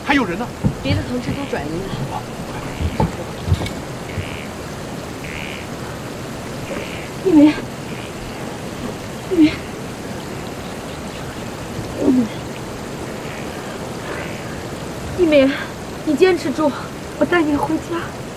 还有人呢。 别的同志都转移了。 好， 一鸣，一鸣，一鸣，你坚持住，我带你回家。